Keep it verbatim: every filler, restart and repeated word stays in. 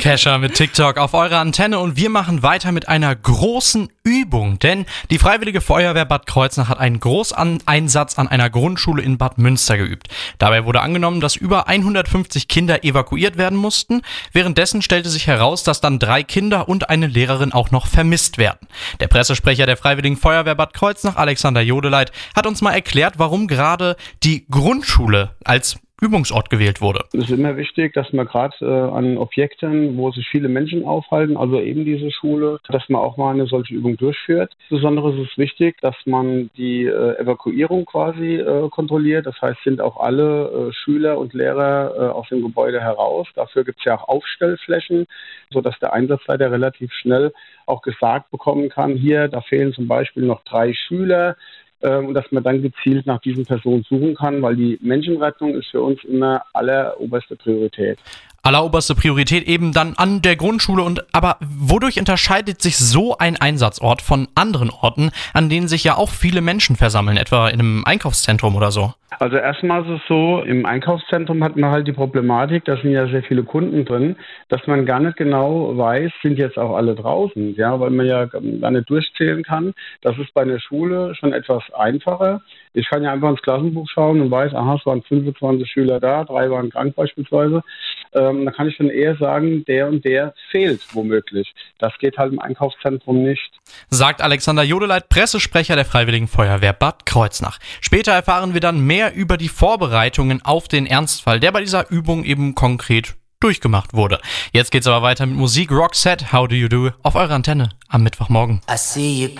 Kesha mit TikTok auf eurer Antenne und wir machen weiter mit einer großen Übung, denn die Freiwillige Feuerwehr Bad Kreuznach hat einen Großeinsatz an einer Grundschule in Bad Münster geübt. Dabei wurde angenommen, dass über hundertfünfzig Kinder evakuiert werden mussten. Währenddessen stellte sich heraus, dass dann drei Kinder und eine Lehrerin auch noch vermisst werden. Der Pressesprecher der Freiwilligen Feuerwehr Bad Kreuznach, Alexander Jodeleit, hat uns mal erklärt, warum gerade die Grundschule als Übungsort gewählt wurde. Es ist immer wichtig, dass man gerade äh, an Objekten, wo sich viele Menschen aufhalten, also eben diese Schule, dass man auch mal eine solche Übung durchführt. Insbesondere ist es wichtig, dass man die äh, Evakuierung quasi äh, kontrolliert. Das heißt, sind auch alle äh, Schüler und Lehrer äh, aus dem Gebäude heraus. Dafür gibt es ja auch Aufstellflächen, sodass der Einsatzleiter relativ schnell auch gesagt bekommen kann, hier, da fehlen zum Beispiel noch drei Schüler. Und dass man dann gezielt nach diesen Personen suchen kann, weil die Menschenrettung ist für uns immer alleroberste Priorität. Alleroberste Priorität eben dann an der Grundschule. Und aber wodurch unterscheidet sich so ein Einsatzort von anderen Orten, an denen sich ja auch viele Menschen versammeln, etwa in einem Einkaufszentrum oder so? Also erstmal ist es so, im Einkaufszentrum hat man halt die Problematik, da sind ja sehr viele Kunden drin, dass man gar nicht genau weiß, sind jetzt auch alle draußen, ja, weil man ja gar nicht durchzählen kann. Das ist bei einer Schule schon etwas einfacher. Ich kann ja einfach ins Klassenbuch schauen und weiß, aha, es waren fünfundzwanzig Schüler da, drei waren krank beispielsweise. Ähm, da kann ich dann eher sagen, der und der fehlt womöglich. Das geht halt im Einkaufszentrum nicht. Sagt Alexander Jodeleit, Pressesprecher der Freiwilligen Feuerwehr Bad Kreuznach. Später erfahren wir dann mehr über die Vorbereitungen auf den Ernstfall, der bei dieser Übung eben konkret durchgemacht wurde. Jetzt geht's aber weiter mit Musik. Roxette, How Do You Do? Auf eurer Antenne am Mittwochmorgen. I see you